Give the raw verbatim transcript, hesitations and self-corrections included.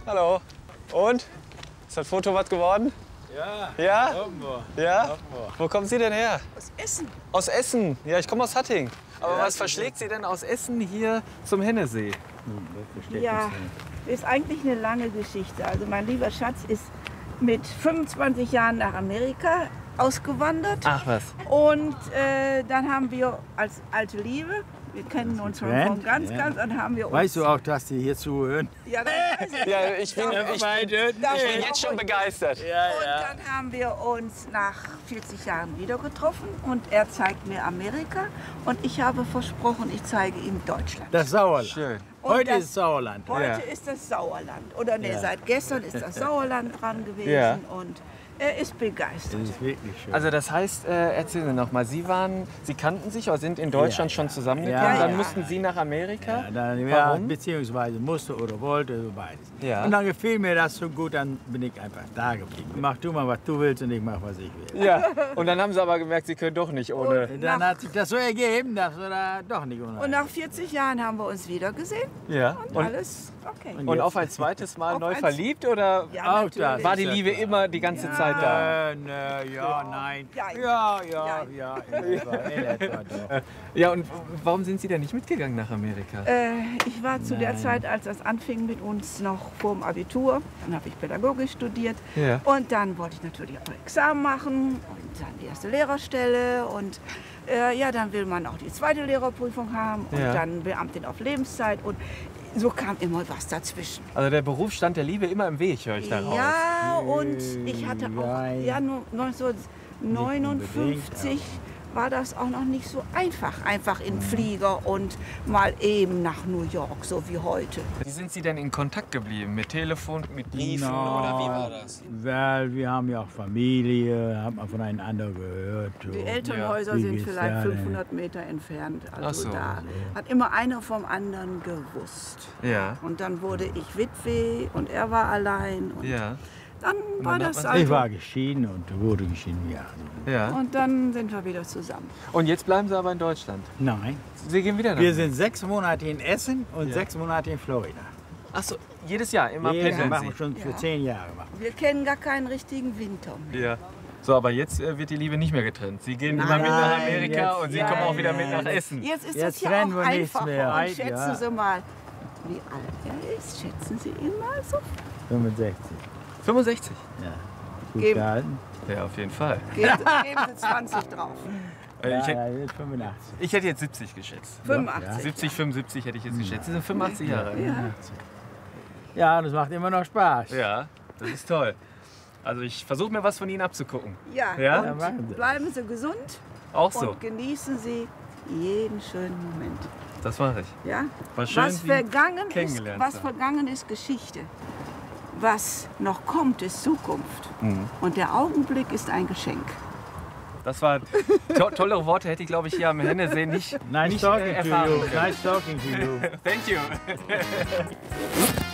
Hallo. Und? Ist das Foto was geworden? Ja. Ja? Irgendwo. Ja? Irgendwo. Wo kommen Sie denn her? Aus Essen. Aus Essen. Ja, ich komme aus Hatting. Aber Ja, was verschlägt Sie denn aus Essen hier zum Hennesee? Ja, ist eigentlich eine lange Geschichte. Also mein lieber Schatz ist mit fünfundzwanzig Jahren nach Amerika ausgewandert. Ach was. Und äh, dann haben wir als alte Liebe, wir kennen uns schon von ganz, Ja. ganz, dann haben wir uns... Weißt du auch, dass die hier zuhören? Ja, das weiß ich. Ja, ich bin, ich, ich bin jetzt schon begeistert. Ja, Und ja. dann haben wir uns nach vierzig Jahren wieder getroffen und er zeigt mir Amerika und ich habe versprochen, ich zeige ihm Deutschland. Das Sauerland. Schön. Und Heute das- ist Sauerland. Heute Ja. ist das Sauerland. Oder nee, Ja. seit gestern ist das Sauerland dran gewesen Ja. und er ist begeistert. Das ist wirklich schön. Also das heißt, äh, erzählen Sie noch mal, Sie waren, Sie kannten sich oder sind in Deutschland Ja, schon ja. zusammengekommen, Ja, dann ja. mussten Sie nach Amerika. ja, dann, ja, Warum? beziehungsweise musste oder wollte, so beides. Ja. Und dann gefiel mir das so gut, dann bin ich einfach da geblieben. Mach du mal, was du willst und ich mach, was ich will. Ja, und dann haben Sie aber gemerkt, Sie können doch nicht ohne. Und dann hat sich das so ergeben, dass wir da doch nicht ohne. Und nach vierzig Jahren haben wir uns wieder gesehen Ja. und, Und, alles okay. und auf ein zweites Mal Auf neu ein- verliebt oder Ja, auch natürlich. das. war die Liebe immer die ganze Ja. Zeit da? Äh, ne, ja, nein. Ja, Ja, ja, ja. ja, in etwa, in etwa doch. Ja, und warum sind Sie denn nicht mitgegangen nach Amerika? Äh, ich war zu der Nein. Zeit, als das anfing mit uns, noch vor dem Abitur. Dann habe ich Pädagogik studiert. Ja. Und dann wollte ich natürlich auch Examen machen und dann die erste Lehrerstelle. Und äh, ja, dann will man auch die zweite Lehrerprüfung haben und Ja. dann Beamtin auf Lebenszeit. Und so kam immer was dazwischen. Also der Beruf stand der Liebe immer im Weg, höre ich daraus. Ja, und ich hatte auch, Nein. ja, nur neunzehnhundertneunundfünfzig war das auch noch nicht so einfach, einfach in Flieger und mal eben nach New York, so wie heute. Wie sind Sie denn in Kontakt geblieben? Mit Telefon, mit Briefen Na, oder wie war das? Weil wir haben ja auch Familie, hat man voneinander gehört. Die so. Elternhäuser Wie sind geht's vielleicht da denn? fünfhundert Meter entfernt. Also Ach so. da hat immer einer vom anderen gewusst. Ja. Und dann wurde ich Witwe und er war allein. Und Ja. dann war dann hat das man- Ich also. war geschieden und wurde geschieden, ja. Ja. Und dann sind wir wieder zusammen. Und jetzt bleiben Sie aber in Deutschland. Nein, Sie gehen wieder nach. wir sind sechs Monate in Essen und Ja. sechs Monate in Florida. Ach so, jedes Jahr immer Ja, pendeln machen wir Sie. schon für Ja. zehn Jahre. Machen. Wir kennen gar keinen richtigen Winter mehr. Ja. So, aber jetzt äh, wird die Liebe nicht mehr getrennt. Sie gehen immer Nein, mit nach Amerika jetzt- und Sie nein, kommen auch wieder mit nach nein. Essen. Jetzt ist Jetzt das ja trennen auch wir nichts einfacher. mehr. Und Ein- schätzen ja. Sie mal, wie alt er ist. Schätzen Sie ihn mal so. fünfundsechzig. fünfundsechzig? Ja. Gut Geben. gehalten. Ja, auf jeden Fall. Geben Sie, geben Sie zwanzig drauf. Äh, Ja, ich, hätte, ja, jetzt fünfundachtzig. ich hätte jetzt siebzig geschätzt. fünfundachtzig. siebzig, fünfundsiebzig hätte ich jetzt geschätzt. Sie sind fünfundachtzig Jahre. alt. Ja. Ja, das macht immer noch Spaß. Ja, das ist toll. Also ich versuche mir was von Ihnen abzugucken. Ja, Ja? Ja, und machen Sie. bleiben Sie gesund Auch so. und genießen Sie jeden schönen Moment. Das mache ich. Ja? War schön, was Sie vergangen ist, kennengelernt was zu haben. vergangen ist Geschichte. Was noch kommt, ist Zukunft. Mhm. Und der Augenblick ist ein Geschenk. Das war to tolle Worte, hätte ich glaube ich hier am Hennesee nicht, Nice nicht talking äh, to erfahren you. können. Nice talking to you. Thank you.